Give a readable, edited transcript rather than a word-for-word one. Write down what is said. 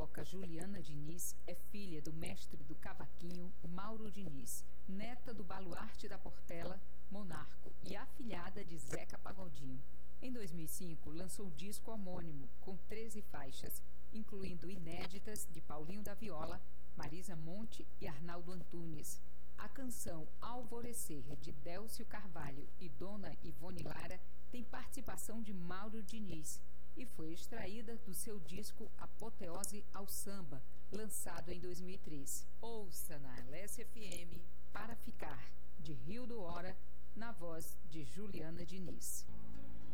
carioca Juliana Diniz é filha do mestre do cavaquinho Mauro Diniz, neta do baluarte da Portela, Monarco, e afilhada de Zeca Pagodinho. Em 2005, lançou o disco homônimo, com 13 faixas, incluindo inéditas de Paulinho da Viola, Marisa Monte e Arnaldo Antunes. A canção Alvorecer, de Délcio Carvalho e Dona Ivone Lara, tem participação de Mauro Diniz e foi extraída do seu disco Apoteose ao Samba, lançado em 2003. Ouça na Alessia FM Para Ficar, de Rio do Hora, na voz de Juliana Diniz.